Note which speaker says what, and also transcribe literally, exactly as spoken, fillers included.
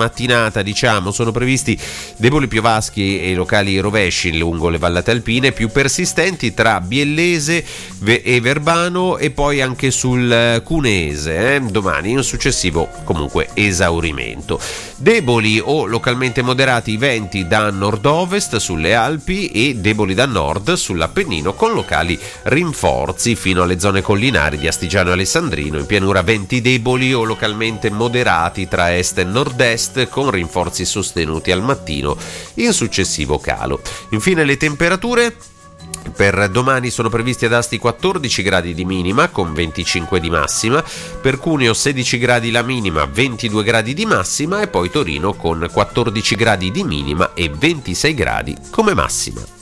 Speaker 1: mattinata, diciamo, sono previsti deboli piovaschi e locali rovesci lungo le vallate alpine, più persistenti tra Biellese e Verbano e poi anche sul Cuneese, eh? domani un successivo comunque esaurimento. Deboli o localmente moderati i venti da nord-ovest sulle Alpi e deboli da nord sull'Appennino, con locali rinforzi fino alle zone collinari di Astigiano e Alessandrino. In pianura venti deboli o localmente moderati tra est e nord-est, con rinforzi sostenuti al mattino in successivo calo. Infine le temperature. Per domani sono previsti ad Asti quattordici gradi di minima con venticinque di massima, per Cuneo sedici gradi la minima, ventidue gradi di massima, e poi Torino con quattordici gradi di minima e ventisei gradi come massima.